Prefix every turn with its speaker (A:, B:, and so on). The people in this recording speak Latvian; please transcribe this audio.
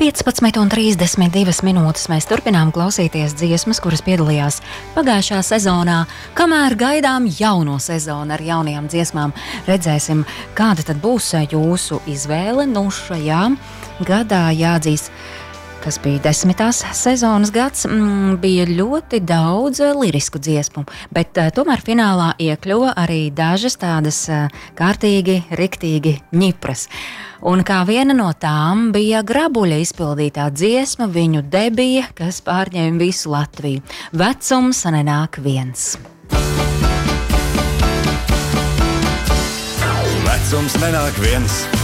A: 15:32 minūtes mēs turpinām klausīties dziesmas, kuras piedalījās pagājušā sezonā. Kamēr gaidām jauno sezonu ar jaunajām dziesmām, redzēsim, kāda tad būs jūsu izvēle. Nu, šajā gadā jāatzīst, kas bija 10. sezonas gads, bija ļoti daudz lirisku dziesmu, bet tomēr finālā iekļuva arī dažas tādas kārtīgi, riktīgi ņipras. Un kā viena no tām bija Grabuļa izpildītā dziesma, viņu debija, kas pārņēma visu Latviju. Vecums nenāk viens.
B: Vecums nenāk viens.